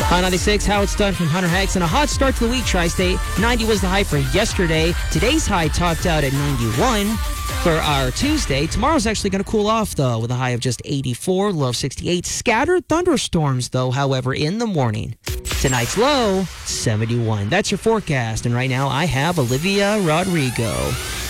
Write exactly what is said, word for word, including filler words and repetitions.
High ninety-six, how it's done from Hunter Haggs. And a hot start to the week, Tri-State. ninety was the high for yesterday. Today's high topped out at ninety-one for our Tuesday. Tomorrow's actually going to cool off, though, with a high of just eighty-four, low of sixty-eight. Scattered thunderstorms, though, however, in the morning. Tonight's low, seventy-one. That's your forecast. And right now, I have Olivia Rodrigo.